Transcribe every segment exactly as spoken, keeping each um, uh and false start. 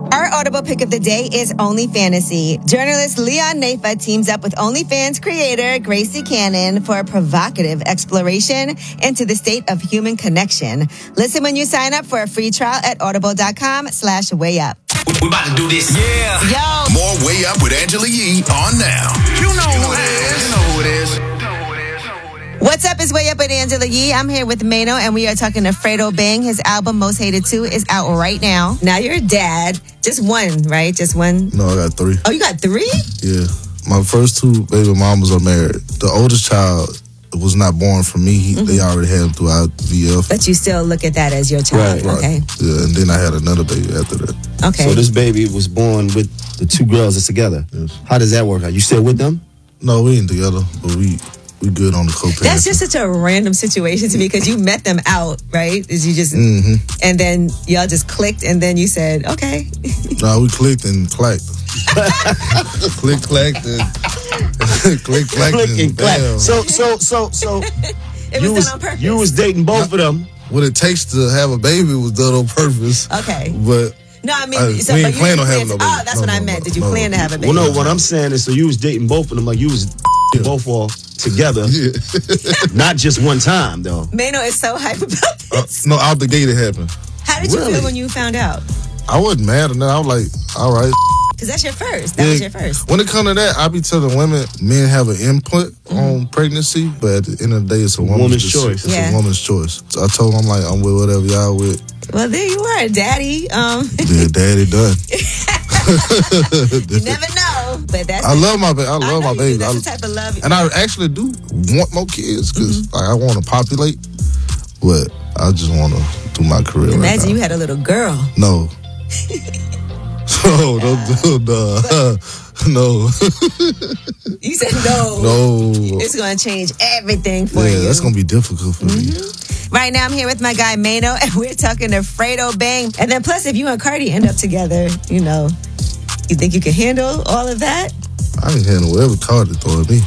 Our Audible pick of the day is Only Fantasy. Journalist Leon Nafa teams up with OnlyFans creator Gracie Cannon for a provocative exploration into the state of human connection. Listen when you sign up for a free trial at audible.com slash way up. We about to do this. Yeah. Yo. More Way Up with Angela Yee on now. You know who it is. You know who it is. What's up? It's Way Up with Angela Yee. I'm here with Mano, and we are talking to Fredo Bang. His album, Most Hated two, is out right now. Now you're a dad. Just one, right? Just one? No, I got three. Oh, you got three? Yeah. My first two baby mamas are married. The oldest child was not born from me. He, mm-hmm. They already had him throughout V F. But you still look at that as your child. Right, okay. Right. Yeah, and then I had another baby after that. Okay. So this baby was born with the two girls that's together. Yes. How does that work out? You still with them? No, we ain't together, but we we good on the co-parenting. That's just such a random situation to me because you met them out, right? Is you just mm-hmm. and then y'all just clicked and then you said, okay. No, we clicked and clacked. Click, clacked, and click, clacked, Click and and clack. bam. So, so, so, so. It you was was done on purpose. you was dating both of them. What it takes to have a baby was done on purpose. Okay. But No, I mean, I- so, we but ain't you plan didn't on having plan no to- baby. Oh, that's No, what I no, meant. no, Did you no. plan to have a baby? Well, no. What I'm saying is, so you was dating both of them, like you was Yeah. both all together, yeah. not just one time though. Mano is so hype about Uh, this. no, out the gate it happened. How did you really? feel when you found out? I wasn't mad or nothing. I was like, all right. Because that's your first. That was your first. When it comes to that, I be telling women, men have an input Mm-hmm. on pregnancy, but at the end of the day, it's a woman's, Woman's deci- choice. It's Yeah. a woman's choice. So I told him, I'm like, I'm with whatever y'all with. Well, there you are, daddy. Um, Yeah, daddy done. you never know, but that's. I love my baby. I I love know my you do. baby. That's I- the type of love. and I actually do want more kids because Mm-hmm. like, I want to populate, but I just want to do my career right Imagine now. you had a little girl. No. No, don't do no. No. You said no. No. It's going to change everything for Yeah, you. that's going to be difficult for me. Right now, I'm here with my guy, Mano, and we're talking to Fredo Bang. And then plus, if you and Cardi end up together, you know, you think you can handle all of that? I can handle whatever Cardi throw at me.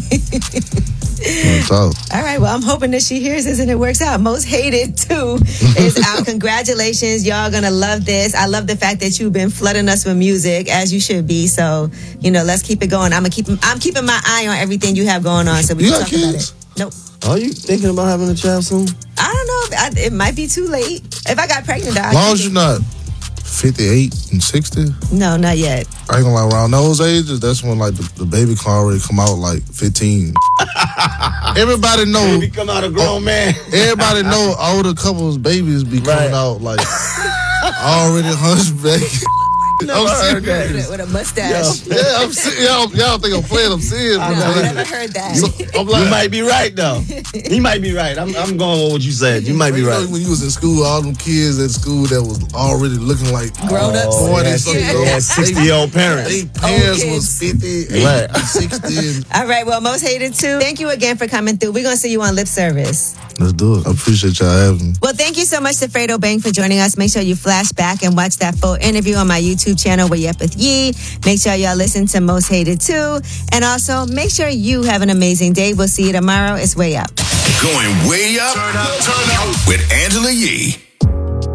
No talk. All right, well, I'm hoping that she hears this and it works out. Most Hated two is out. Congratulations. Y'all gonna love this. I love the fact that you've been flooding us with music, as you should be. So, you know, let's keep it going. I'm gonna keep I'm keeping my eye on everything you have going on so we You can got talk about kids? it. Nope. Are you thinking about having a child soon? I don't know. If I, it might be too late. If I got pregnant, I As long as you're not fifty-eight and sixty, No, not yet. I ain't gonna lie, around those ages, that's when like the, the baby can already come out like fifteen. Everybody know. Baby come out a grown man. Everybody know older couples babies be coming Right. out like already hunchback. I'm heard that. serious. With a mustache. Yeah, I'm serious. Y'all, y'all think I'm playing? I'm serious. No, but I like- never heard that. So, I'm like, You might be right though. You might be right. I'm I'm going with what you said. You might be you know, right. when you was in school, all them kids at school that was already looking like Grown-ups. Oh, forty yeah, something. they had sixty year old Their parents. parents kids. was fifty, Right. sixty. All right, well, Most Hated two. Thank you again for coming through. We're going to see you on Lip Service. Let's do it. I appreciate y'all having me. Well, thank you so much to Fredo Bang for joining us. Make sure you flash back and watch that full interview on my YouTube channel, Way Up with Yee. Make sure y'all listen to Most Hated two. And also, make sure you have an amazing day. We'll see you tomorrow. It's Way Up. Going way up, Turn up, turn up. with Angela Yee.